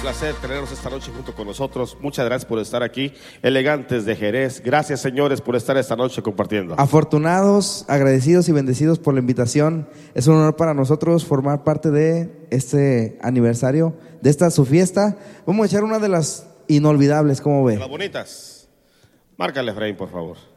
placer tenerlos esta noche junto con nosotros. Muchas gracias por estar aquí, elegantes de Jerez. Gracias, señores, por estar esta noche compartiendo. Afortunados, agradecidos y bendecidos por la invitación. Es un honor para nosotros formar parte de este aniversario, de esta su fiesta. Vamos a echar una de las inolvidables, ¿cómo ve? De las bonitas. Márcale, Efraín, por favor.